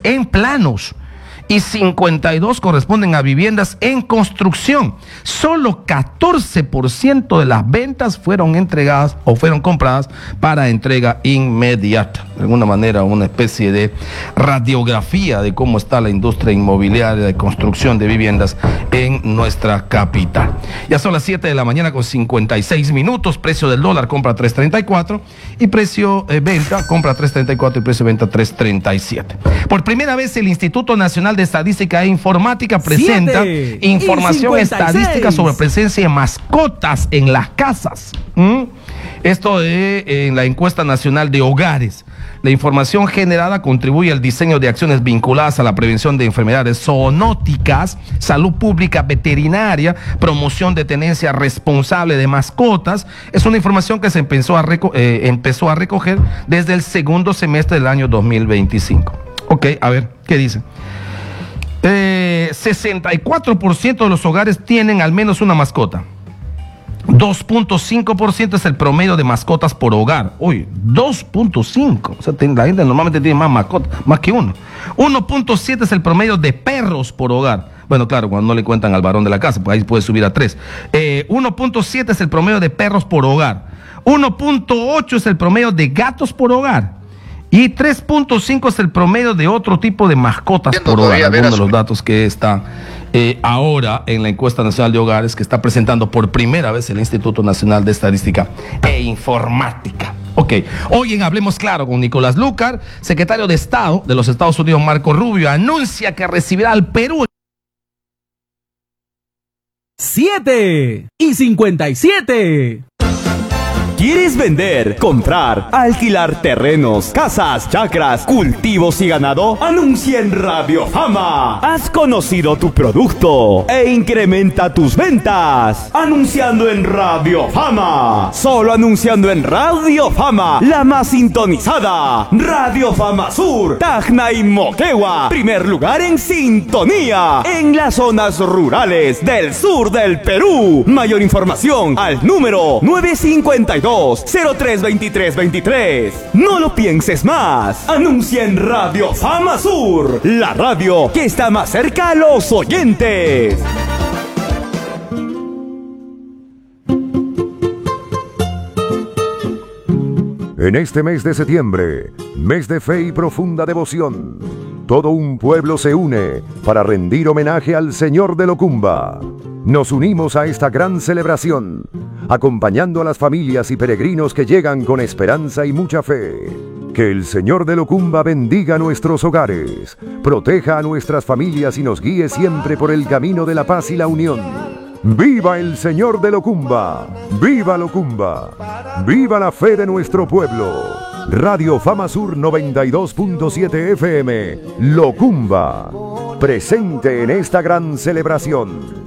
en planos y 52 corresponden a viviendas en construcción. Solo 14% de las ventas fueron entregadas o fueron compradas para entrega inmediata. De alguna manera, una especie de radiografía de cómo está la industria inmobiliaria de construcción de viviendas en nuestra capital. Ya son las 7 de la mañana con 56 minutos. Precio del dólar, compra 3.34 y precio venta, compra 3.34 y precio venta 3.37. Por primera vez el Instituto Nacional de Estadística e Informática presenta información estadística sobre presencia de mascotas en las casas. Esto en la encuesta nacional de hogares. La información generada contribuye al diseño de acciones vinculadas a la prevención de enfermedades zoonóticas, salud pública veterinaria, promoción de tenencia responsable de mascotas. Es una información que se empezó a recoger desde el segundo semestre del año 2025. Ok, a ver, ¿qué dice? 64% de los hogares tienen al menos una mascota. 2.5% es el promedio de mascotas por hogar. Uy, 2.5. O sea, la gente normalmente tiene más mascotas, más que uno. 1.7 es el promedio de perros por hogar. Bueno, claro, cuando no le cuentan al varón de la casa, pues ahí puede subir a 3. 1.7 es el promedio de perros por hogar. 1.8 es el promedio de gatos por hogar. Y 3.5 es el promedio de otro tipo de mascotas por hogar. Algunos de los datos que están ahora en la encuesta nacional de hogares que está presentando por primera vez el Instituto Nacional de Estadística e Informática. Ok, hoy en Hablemos Claro con Nicolás Lucar, secretario de Estado de los Estados Unidos, Marco Rubio, anuncia que recibirá al Perú. 7:57. ¿Quieres vender, comprar, alquilar terrenos, casas, chacras, cultivos y ganado? Anuncia en Radio Fama. Has conocido tu producto e incrementa tus ventas. Anunciando en Radio Fama. Solo anunciando en Radio Fama, la más sintonizada. Radio Fama Sur, Tacna y Moquegua. Primer lugar en sintonía en las zonas rurales del sur del Perú. Mayor información al número 952-032323. No lo pienses más. Anuncia en Radio Fama Sur, la radio que está más cerca a los oyentes. En este mes de septiembre, mes de fe y profunda devoción, todo un pueblo se une para rendir homenaje al Señor de Locumba. Nos unimos a esta gran celebración, acompañando a las familias y peregrinos que llegan con esperanza y mucha fe. Que el Señor de Locumba bendiga nuestros hogares, proteja a nuestras familias y nos guíe siempre por el camino de la paz y la unión. ¡Viva el Señor de Locumba! ¡Viva Locumba! ¡Viva la fe de nuestro pueblo! Radio Fama Sur 92.7 FM, Locumba, presente en esta gran celebración.